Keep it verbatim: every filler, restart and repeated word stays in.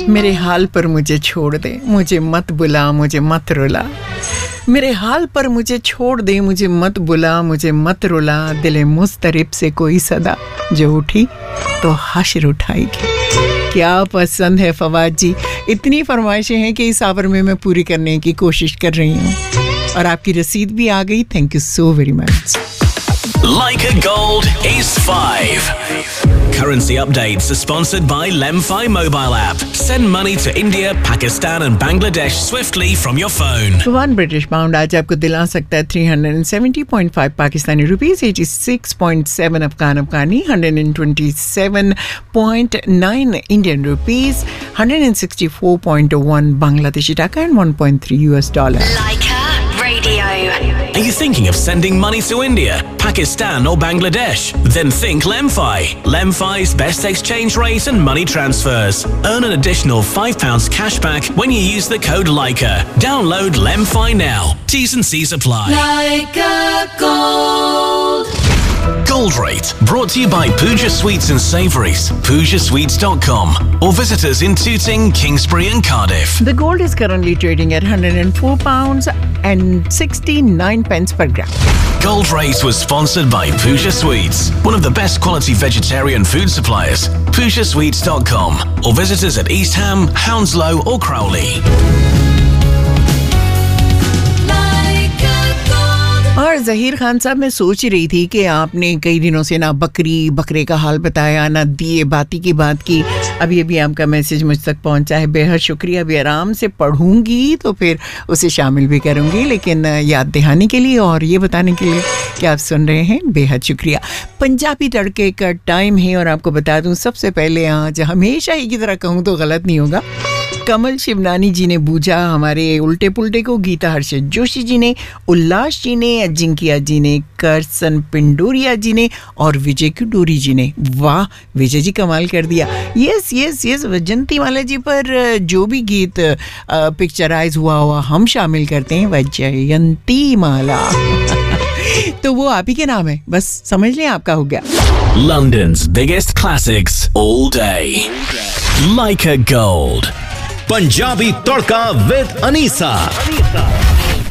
मेरे हाल पर मुझे छोड़ दे, मुझे मत बुला, मुझे मत रुला। मेरे हाल पर मुझे छोड़ दे, मुझे मत बुला, मुझे मत रुला। दिले मुस्तरिब से कोई सदा जो उठी तो हश्र उठाएगी। क्या पसंद है फवाद जी, इतनी फरमाइशें हैं कि इस आवर में मैं पूरी करने की कोशिश कर रही हूँ और आपकी रसीद भी आ गई। Thank you so very much. Leica Gold is five. Currency updates are sponsored by Lemfi mobile app. Send money to India, Pakistan and Bangladesh swiftly from your phone. One British pound आज आपको दिला सकता है three hundred seventy point five Pakistani rupees, eighty-six point seven Afghan Afghani, one hundred twenty-seven point nine Indian rupees, one hundred sixty-four point one Bangladeshi taka and one point three U S dollar. Leica Radio. Are you thinking of sending money to India, Pakistan or Bangladesh? Then think Lemfi. Lemfi's best exchange rate and money transfers. Earn an additional five pounds cash back when you use the code Leica. Download Lemfi now. T's and C's apply. Leica Gold. Gold Rate, brought to you by Pooja Sweets and Savouries, pooja sweets dot com, or visit us in Tooting, Kingsbury and Cardiff. The gold is currently trading at one hundred four pounds and sixty-nine pence per gram. Gold Rate was sponsored by Pooja Sweets, one of the best quality vegetarian food suppliers. pooja sweets dot com, or visit us at East Ham, Hounslow or Crowley. और ज़हीर खान साहब, मैं सोच रही थी कि आपने कई दिनों से ना बकरी बकरे का हाल बताया, ना दिए बाती की बात की। अभी अभी आपका मैसेज मुझ तक पहुंचा है, बेहद शुक्रिया। अभी आराम से पढ़ूंगी तो फिर उसे शामिल भी करूंगी, लेकिन याद दिलाने के लिए और ये बताने के लिए कि आप सुन रहे हैं, बेहद शुक्रिया। पंजाबी तड़के का टाइम है और आपको बता दूं, सबसे पहले आज हमेशा ही की तरह कहूँ तो गलत नहीं होगा, कमल शिवनानी जी ने बूझा हमारे उल्टे पुल्टे को, गीता हर्षद जोशी जी ने, उल्लास जी ने, अजिंकिया जी ने, करसन पिंडोरिया जी ने और विजय कुडूरी जी ने। वाह विजय जी, कमाल कर दिया। यस यस यस वैजंती माला जी पर जो भी गीत पिक्चराइज हुआ हुआ हम शामिल करते हैं, वैजयंती माला तो वो आप ही के नाम है, बस समझ लें, आपका हो गया। London's biggest classics all day. Leica Gold. Punjabi tadka with Anisa.